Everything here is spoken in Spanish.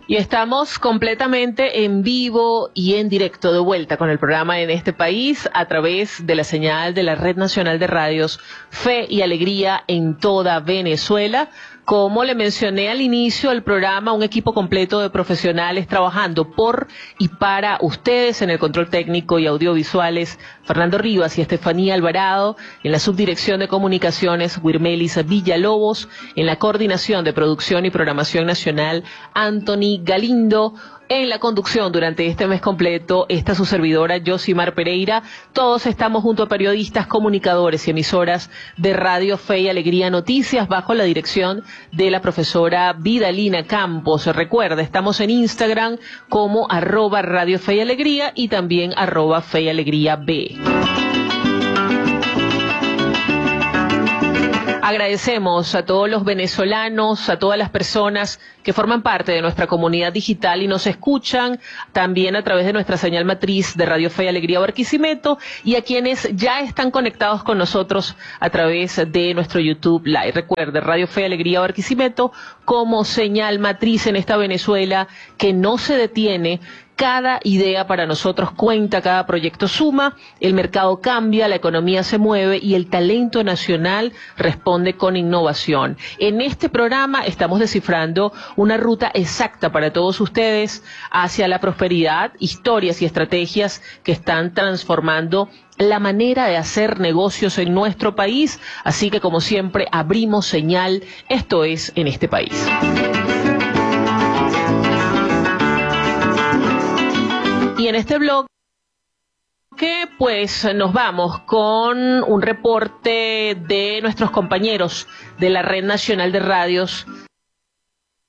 Y estamos completamente en vivo y en directo de vuelta con el programa En este País a través de la señal de la Red Nacional de Radios Fe y Alegría en toda Venezuela. Como le mencioné al inicio del programa, un equipo completo de profesionales trabajando por y para ustedes en el control técnico y audiovisuales, Fernando Rivas y Estefanía Alvarado, en la subdirección de comunicaciones, Wirmelis Villalobos, en la coordinación de producción y programación nacional, Anthony Galindo. En la conducción durante este mes completo está su servidora Yosimar Pereira. Todos estamos junto a periodistas, comunicadores y emisoras de Radio Fe y Alegría Noticias bajo la dirección de la profesora Vidalina Campos. Recuerda, estamos en Instagram como @Radio Fe y Alegría y también @Fe y Alegría B. Agradecemos a todos los venezolanos, a todas las personas que forman parte de nuestra comunidad digital y nos escuchan también a través de nuestra señal matriz de Radio Fe y Alegría Barquisimeto y a quienes ya están conectados con nosotros a través de nuestro YouTube Live. Recuerde, Radio Fe y Alegría Barquisimeto como señal matriz en esta Venezuela que no se detiene. Cada idea para nosotros cuenta, cada proyecto suma, el mercado cambia, la economía se mueve y el talento nacional responde con innovación. En este programa estamos descifrando una ruta exacta para todos ustedes hacia la prosperidad, historias y estrategias que están transformando la manera de hacer negocios en nuestro país. Así que, como siempre, abrimos señal. Esto es En este País. Y en este blog pues nos vamos con un reporte de nuestros compañeros de la Red Nacional de Radios